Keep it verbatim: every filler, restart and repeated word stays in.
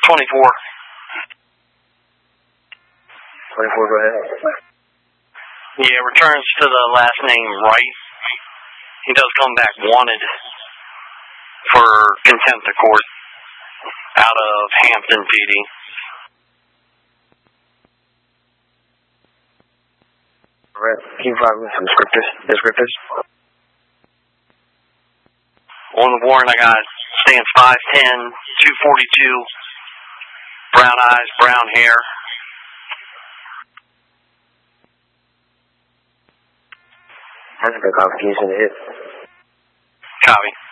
twenty-four. twenty-four, go ahead. Yeah, returns to the last name Wright. He does come back wanted for contempt of court out of Hampton P D. Alright, can you provide me some descriptors? Descriptors? On the warrant, I got stands five ten, two forty-two, brown eyes, brown hair. That's a good confusion to hit. Copy.